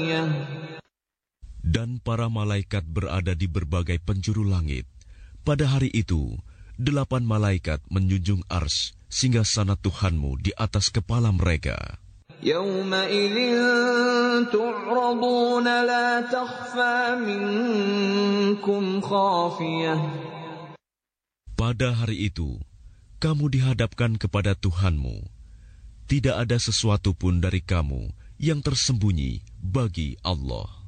Dan para malaikat berada di berbagai penjuru langit. Pada hari itu, 8 malaikat menjunjung ars singgasana Tuhanmu di atas kepala mereka. يَوْمَئِذٍ تُعْرَضُونَ لَا تَخْفَى مِنكُمْ خَافِيَةٌ. Pada hari itu, kamu dihadapkan kepada Tuhanmu. Tidak ada sesuatu pun dari kamu yang tersembunyi bagi Allah.